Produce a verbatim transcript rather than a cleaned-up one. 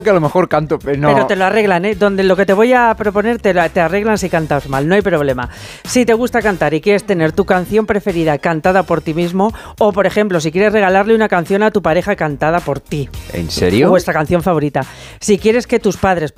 que a lo mejor canto, pero no. Pero te lo arreglan, ¿eh? Donde lo que te voy a proponer te, lo, te arreglan si cantas mal, no hay problema. Si te gusta cantar y quieres tener tu canción preferida cantada por ti mismo, o por ejemplo, si quieres regalarle una canción a tu pareja cantada por ti. ¿En serio? Vuestra canción favorita. Si quieres que tus padres